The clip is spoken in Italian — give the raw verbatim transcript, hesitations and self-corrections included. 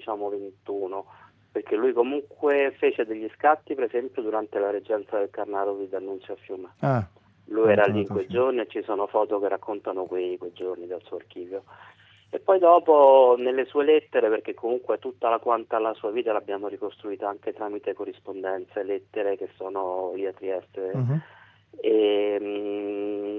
diciamo ventuno, perché lui comunque fece degli scatti, per esempio, durante la reggenza del Carnaro D'Annunzio a Fiume. Ah, Lui era lì in tornato a quei Fiume. giorni e ci sono foto che raccontano quei, quei giorni dal suo archivio. E poi dopo nelle sue lettere, perché comunque tutta la quanta la sua vita l'abbiamo ricostruita anche tramite corrispondenze, lettere che sono lì a Trieste, Mhm. e, mh,